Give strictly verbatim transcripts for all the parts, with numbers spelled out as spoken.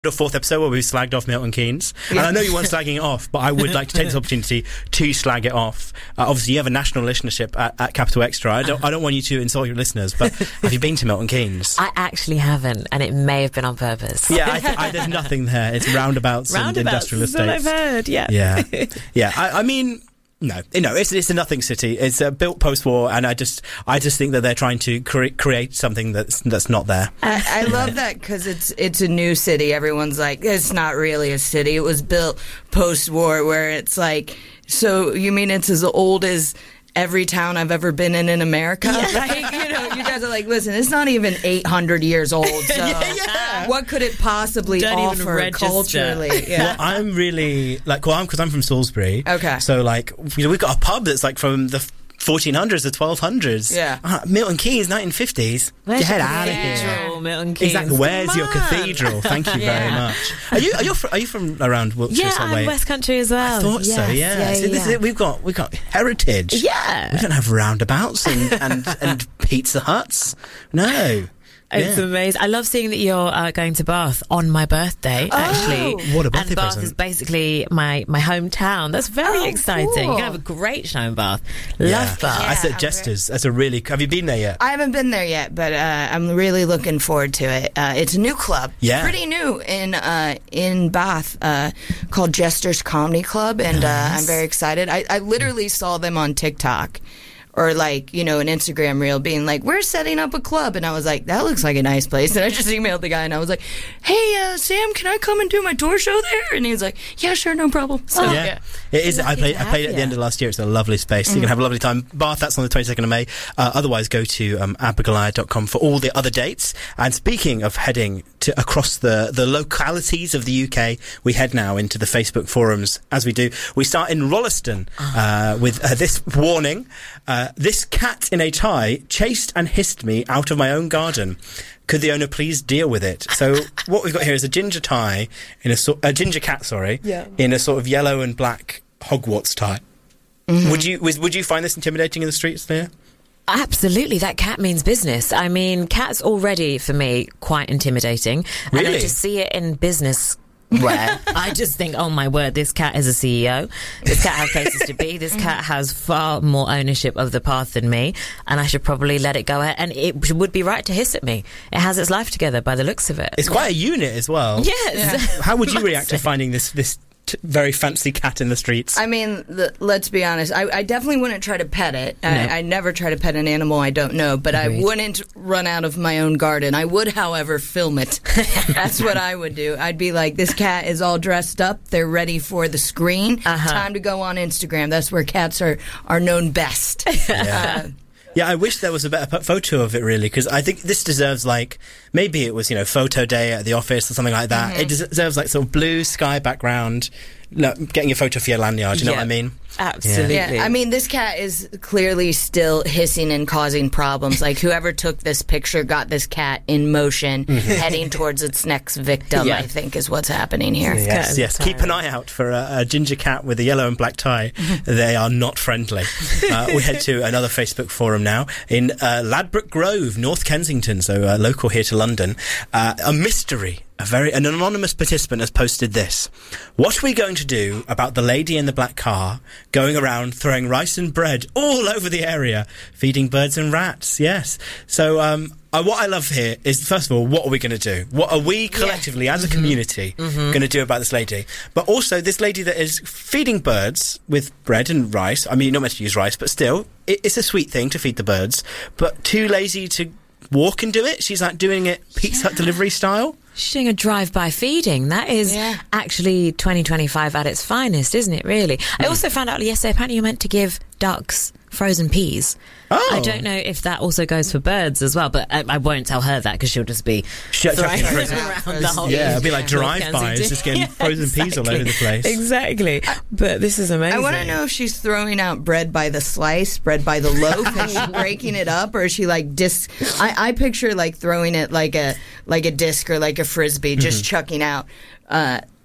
The fourth episode where we slagged off Milton Keynes, and Yeah. I know you weren't slagging it off, but I would like to take this opportunity to slag it off. Uh, obviously, you have a national listenership at, at Capital Extra. I don't, I don't want you to insult your listeners, but have you been to Milton Keynes? I actually haven't, and it may have been on purpose. Yeah, I th- I, there's nothing there. It's roundabouts, and Roundabouts, industrial is what I've estates. heard, yeah. Yeah, yeah. I, I mean. No, no, it's it's a nothing city. It's uh, built post-war, and I just I just think that they're trying to cre- create something that's that's not there. I, I love that because it's it's a new city. Everyone's like, it's not really a city. It was built post-war, where it's like, so you mean it's as old as every town I've ever been in in America? Yeah. Like, you know, you guys are like, listen, it's not even eight hundred years old. So Yeah, yeah. what could it possibly Don't even offer register. culturally? Yeah. Well, I'm really like, well, I'm because I'm from Salisbury. Okay. So like, you know, we've got a pub that's like from the fourteen hundreds or twelve hundreds. Yeah. Uh, Milton Keynes, nineteen fifties. Where's Get your out of cathedral, here. Milton Keynes? Exactly. Where's Come your on. cathedral? Thank you very Yeah. much. Are you are you fr- are you from around Wiltshire? Yeah, sort of I'm way? West Country as well. I thought so. Yes, Yeah. yeah, See, this yeah. is, we've got we've got heritage. Yeah. We don't have roundabouts and and, and Pizza Huts. No. It's Yeah. amazing. I love seeing that you're uh, going to Bath on my birthday, actually. What a birthday And Bath present. is basically my, my hometown. That's very Oh, exciting. cool. You're going to have a great show in Bath. Yeah. Love Bath. I Yeah, said I'm Jesters. That's a really. Have you been there yet? I haven't been there yet, but uh, I'm really looking forward to it. Uh, it's a new club, Yeah. pretty new in uh, in Bath, uh, called Jester's Comedy Club, and uh, I'm very excited. I, I literally saw them on TikTok, or like, you know, an Instagram reel being like, we're setting up a club, and I was like, that looks like a nice place, and I just emailed the guy, and I was like, hey, uh, Sam, can I come and do my tour show there? And he was like, yeah, sure, no problem. So, Oh, Yeah, it is. I Lucky played. to I have played it at the you. end of last year. It's a lovely space. You can have a lovely time. Bath. That's on the twenty-second of May. Uh, otherwise, go to um, abergoliath dot com for all the other dates. And speaking of heading to across the the localities of the U K, we head now into the Facebook forums. As we do, we start in Rolleston uh, with uh, this warning: uh, this cat in a tie chased and hissed me out of my own garden. Could the owner please deal with it? So what we've got here is a ginger tie in a sort, a ginger cat, sorry, Yeah. in a sort of yellow and black Hogwarts tie. Would you was, would you find this intimidating in the streets there? Absolutely, that cat means business. I mean, cats already, for me, quite intimidating. And Really? then to see it in business wear, I just think, oh my word, this cat is a C E O. This cat has places to be. This cat has far more ownership of the path than me, and I should probably let it go ahead. And it would be right to hiss at me. It has its life together by the looks of it. It's quite a unit as well. Yes. How would you react to Massive. finding this this t- very fancy cat in the streets? I mean, the, let's be honest. I, I definitely wouldn't try to pet it. No. I, I never try to pet an animal I don't know, but Agreed. I wouldn't run out of my own garden. I would, however, film it. That's what I would do. I'd be like, this cat is all dressed up. They're ready for the screen. Uh-huh. Time to go on Instagram. That's where cats are, are known best. Yeah. Uh, Yeah, I wish there was a better p- photo of it, really, because I think this deserves, like, maybe it was, you know, photo day at the office or something like that. It des- deserves, like, sort of blue sky background, no, getting a photo for your lanyard, you know Yeah. what I mean? Absolutely. Yeah, I mean, this cat is clearly still hissing and causing problems. Like, whoever took this picture got this cat in motion, heading towards its next victim, Yeah. I think is what's happening here. cat Yes, is yes. Keep an eye out for a, a ginger cat with a yellow and black tie. They are not friendly. Uh, we head to another Facebook forum now in uh, Ladbroke Grove, North Kensington, so uh, local here to London. Uh, a mystery. A very an anonymous participant has posted this. What are we going to do about the lady in the black car going around throwing rice and bread all over the area, feeding birds and rats? Yes. So um, uh, what I love here is, first of all, what are we going to do? What are we collectively, as a community, going to do about this lady? But also this lady that is feeding birds with bread and rice. I mean, you're not meant to use rice, but still, it, it's a sweet thing to feed the birds. But too lazy to walk and do it. She's like doing it Pizza Hut delivery style. She's doing a drive-by feeding. That is Yeah. actually twenty twenty-five at its finest, isn't it, really? I also found out yesterday, apparently you're meant to give ducks frozen peas. Oh. I don't know if that also goes for birds as well, but I, I won't tell her that because she'll just be Shut- throwing chucking them frozen- around the whole Yeah, it'll be like North drive-bys, Kensington. just getting Yeah, frozen peas all over the place. Exactly. But this is amazing. I want to know if she's throwing out bread by the slice, bread by the loaf, and she's breaking it up, or is she like disc? I, I picture like throwing it like a like a disc or like a frisbee, just chucking out uh,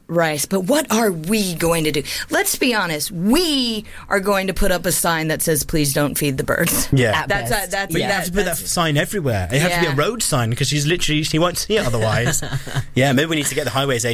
rice. But what are we going to do? Let's be honest. We are going to put up a sign that says, please don't feed the birds. Yeah. At That's, best. uh, that's, But you that, have to put that that's- sign everywhere. It has to be Yeah. a road sign because she's literally she won't see it otherwise. Yeah, maybe we need to get the highways